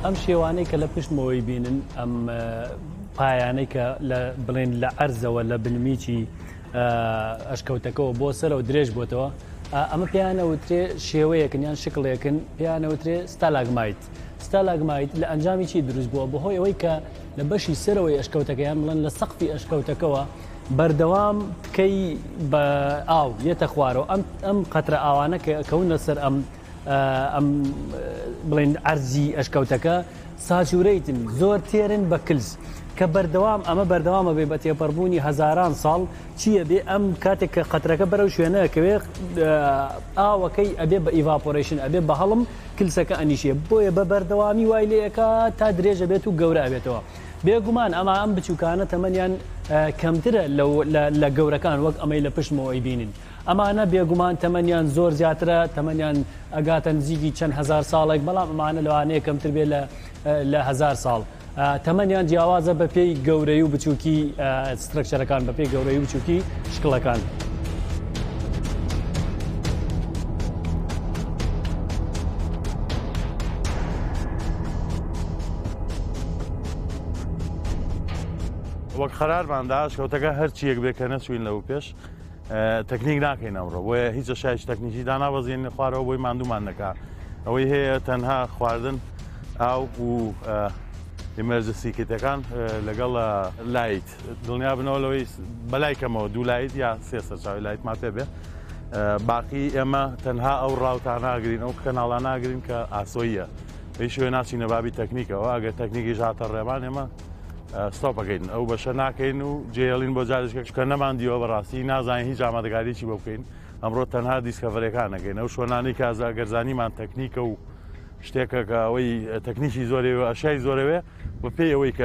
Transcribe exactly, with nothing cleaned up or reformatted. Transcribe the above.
ئەم شێوانەی کە لە پشتمەوەی بینن ئەم پایانەی کە لە بڵێن لە عەرزەوە لە بنمیکی ئەشکەوتەکەەوە بۆ سەرەوە درێژ بۆتەوە ئەمە پێیانەوترێ شێوەیەکن یان شکڵێکن پێیانەوترێ ستالاگمایت. ستالاگمایت لە ئەنجامی چی دروست بووە بەهۆی ئەوەی کە لە بەشی سەرەوەی ئەشکەوتەکەیان بڵێن لە سەقفی ئەشکەوتەکەەوە بەردەوام بکەی بە ئاو یەتە خوارەوە ئەم قەترە ئاوانە کەونە سەر ئەم ئەم بڵێن عەرزی ئەشکەوتەکە ساچورەیتن زۆر تێرن بە کلس کە بەردەوام ئەمە بەردەوامە بێ بە تێپەڕبوونی هەزاران ساڵ چییە بێ ئەم کاتێک کە قەترەکە بەرەو شوێنەکەوێ ئاوەکەی ئەبێ بە ئیڤاپۆرێشن ئەبێ بە هەڵم کلسەکە ئەنیشێ بۆیە بە بەردەوامی وای لێەکە تا درێژە بێت و گەورە ئەبێتەوە. بێگومان ئەمە ئەم بچووکانە تەمەنیان کەمترە لە گەورەکان وەک ئەمەی لە پشتمەوەی بینین. ئەمانە بێگومان تەمەنیان زۆر زیاترە تەمەنیان ئەگاتە نزیکی چەند هەزار ساڵێک بەڵام ئەمانە لەوانەیە کەمتر بێ لە هەزار ساڵ. تەمەنیان جیاوازە بە پێی گەورەی و بچووکی سترەکچەرەکان بە پێی گەورەی و بچووکی شکڵەکان. وەک خەرارماندا شکەوتەکە هەرچیەک بێ کە نەچوین لەو پێش تەکنیک ناکەین ئەمڕۆ بۆیە هیچ شایش تەکنیکی دانابەزیێنێ خوارەوە بۆی ماندوومان نەکا ئەوەی هەیە تەنها خواردن ئاو و ئیمەرجەنسی کیتەکان لەگەڵ لایت دڵنیا بنەوە لەوەی بەلای کەمەوە دوو لایت یا سێ سەرچاوی لایتمان پێ بێ باقی ئێمە تەنها ئەو ڕاوتان ناگرین ئەو کەناڵان ناگرین کە ئاسۆییە بەی شوێ ناچینە بابی تەکنیکەوە ئەگەر تەکنیکی ژاتە ڕێمان ئێمە ستۆپەکەین ئەو بەشە ناکەین و جێڵین بۆ جارشکە کە نەماندیەوە بەڕاستی نازانین هیچ ئامادەگاریی بۆ بکەین ئەمڕۆ تەنها دیسکەڤەرەکان نەکەین ئەو شوێنانی کە گەرزانیمان تەکنیکە و شتێکە کە ئەوەی تەکنیکی زۆرەوە ئەشای زۆرەوێ بە پێی ئەوەی کە